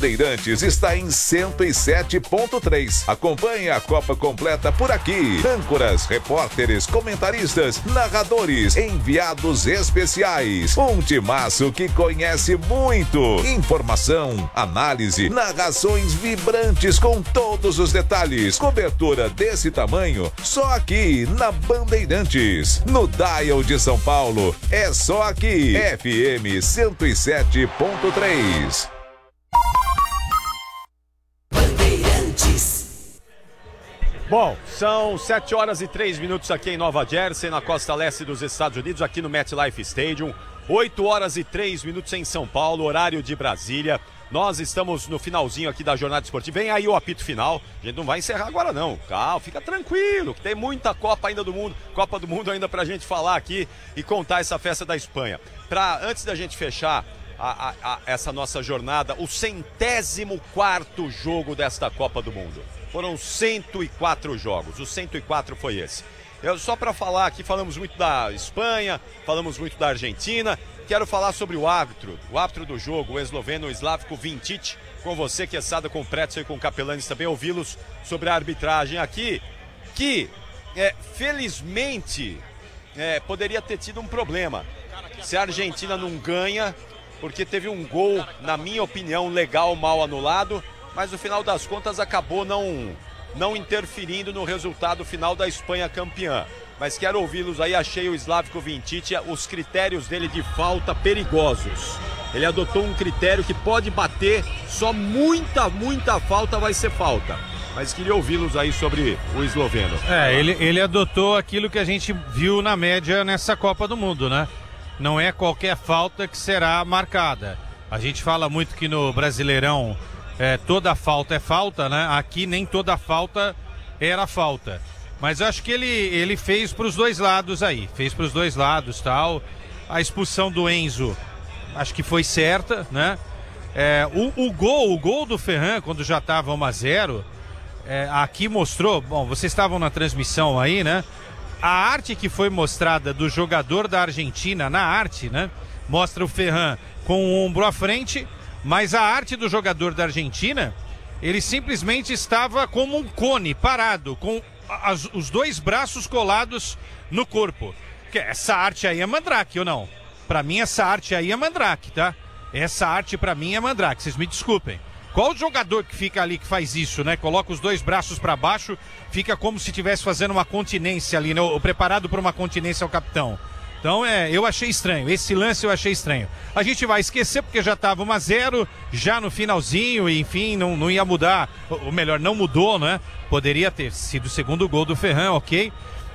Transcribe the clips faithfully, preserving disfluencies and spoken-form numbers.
Bandeirantes está em cento e sete ponto três. Acompanhe a Copa completa por aqui. Âncoras, repórteres, comentaristas, narradores, enviados especiais. Um timaço que conhece muito. Informação, análise, narrações vibrantes com todos os detalhes. Cobertura desse tamanho só aqui na Bandeirantes. No Dial de São Paulo, é só aqui. F M cento e sete ponto três. Bandeirantes. Bom, são sete horas e três minutos aqui em Nova Jersey, na costa leste dos Estados Unidos, aqui no MetLife Stadium. oito horas e três minutos em São Paulo, horário de Brasília. Nós estamos no finalzinho aqui da jornada esportiva. Vem aí o apito final. A gente não vai encerrar agora não. Calma, fica tranquilo, que tem muita Copa ainda do Mundo, Copa do Mundo ainda pra gente falar aqui e contar essa festa da Espanha. Pra, antes da gente fechar a, a, a, essa nossa jornada, o centésimo quarto jogo desta Copa do Mundo. Foram cento e quatro jogos, o cento e quatro foi esse. Eu, só para falar aqui, falamos muito da Espanha, falamos muito da Argentina. Quero falar sobre o árbitro, o árbitro do jogo, o esloveno Slavko Vinčić, com você, Quesada, com o Pretzel e com o Capelanes, também ouvi-los sobre a arbitragem aqui, que, é, felizmente, é, poderia ter tido um problema. Se a Argentina não ganha, porque teve um gol, na minha opinião, legal, mal anulado, mas no final das contas acabou não, não interferindo no resultado final da Espanha campeã. Mas quero ouvi-los aí, achei o Slavko Vinčić, os critérios dele de falta perigosos. Ele adotou um critério que pode bater, só muita, muita falta vai ser falta. Mas queria ouvi-los aí sobre o esloveno. É, ele, ele adotou aquilo que a gente viu na média nessa Copa do Mundo, né? Não é qualquer falta que será marcada. A gente fala muito que no Brasileirão é, toda falta é falta, né? Aqui nem toda falta era falta. Mas acho que ele, ele fez para os dois lados aí, fez para os dois lados, tal. A expulsão do Enzo, acho que foi certa, né? É, o, o gol, o gol do Ferran, quando já estava um a zero, é, aqui mostrou, bom, vocês estavam na transmissão aí, né? A arte que foi mostrada do jogador da Argentina, na arte, né? Mostra o Ferran com o ombro à frente, mas a arte do jogador da Argentina, ele simplesmente estava como um cone, parado, com As, os dois braços colados no corpo. Que essa arte aí é mandrake ou não? Pra mim essa arte aí é mandrake, tá? Essa arte pra mim é mandrake, vocês me desculpem. Qual jogador que fica ali que faz isso, né? Coloca os dois braços pra baixo, fica como se estivesse fazendo uma continência ali, né? Ou preparado para uma continência ao capitão. Então, é, eu achei estranho. Esse lance eu achei estranho. A gente vai esquecer porque já estava um a zero, já no finalzinho, e enfim, não, não ia mudar. Ou melhor, não mudou, né? Poderia ter sido o segundo gol do Ferran, ok?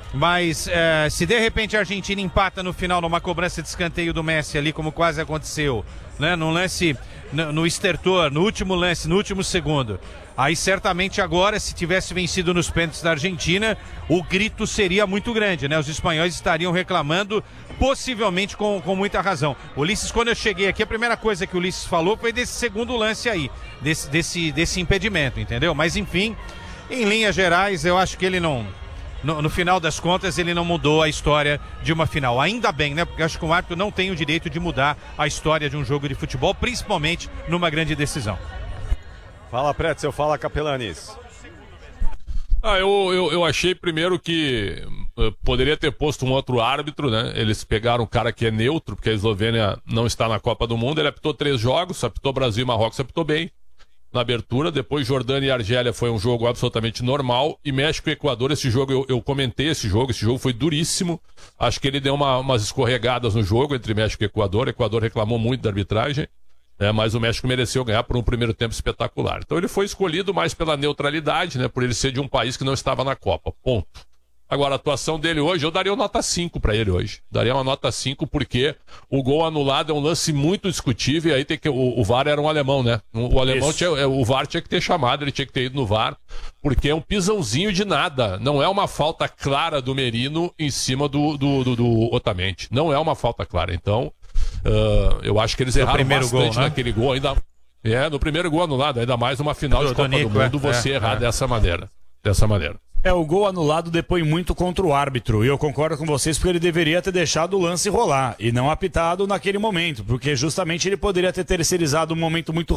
Mas é, se de repente a Argentina empata no final numa cobrança de escanteio do Messi ali, como quase aconteceu, né? Num lance, no, no estertor, no último lance, no último segundo. Aí certamente agora, se tivesse vencido nos pênaltis da Argentina, o grito seria muito grande, né? Os espanhóis estariam reclamando, possivelmente com, com muita razão. Ulisses, quando eu cheguei aqui, a primeira coisa que o Ulisses falou foi desse segundo lance aí, desse, desse, desse impedimento, entendeu? Mas enfim, em linhas gerais, eu acho que ele não... No, no final das contas, ele não mudou a história de uma final. Ainda bem, né? Porque eu acho que o árbitro não tem o direito de mudar a história de um jogo de futebol, principalmente numa grande decisão. Fala, Pretzel, fala, Capelanes. Ah, eu, eu, eu achei primeiro que uh, poderia ter posto um outro árbitro, né? Eles pegaram um cara que é neutro, porque a Eslovênia não está na Copa do Mundo. Ele apitou três jogos, apitou Brasil e Marrocos, apitou bem na abertura. Depois Jordânia e Argélia foi um jogo absolutamente normal. E México e Equador, esse jogo, eu, eu comentei esse jogo, esse jogo foi duríssimo. Acho que ele deu uma, umas escorregadas no jogo entre México e Equador. O Equador reclamou muito da arbitragem. É, mas o México mereceu ganhar por um primeiro tempo espetacular. Então ele foi escolhido mais pela neutralidade, né, por ele ser de um país que não estava na Copa, ponto. Agora, a atuação dele hoje, eu daria uma nota cinco para ele hoje. Daria uma nota cinco porque o gol anulado é um lance muito discutível, e aí tem que, o, o V A R era um alemão, né? O, o alemão tinha, o V A R tinha que ter chamado, ele tinha que ter ido no V A R, porque é um pisãozinho de nada. Não é uma falta clara do Merino em cima do, do, do, do Otamendi. Não é uma falta clara, então... Uh, eu acho que eles erraram bastante gol, né? Naquele gol ainda. É, no primeiro gol anulado, ainda mais numa final do, de Copa do, Nico, do Mundo, é, você é, errar é. dessa maneira. Dessa maneira. É, o gol anulado depõe muito contra o árbitro. E eu concordo com vocês porque ele deveria ter deixado o lance rolar e não apitado naquele momento, porque justamente ele poderia ter terceirizado um momento muito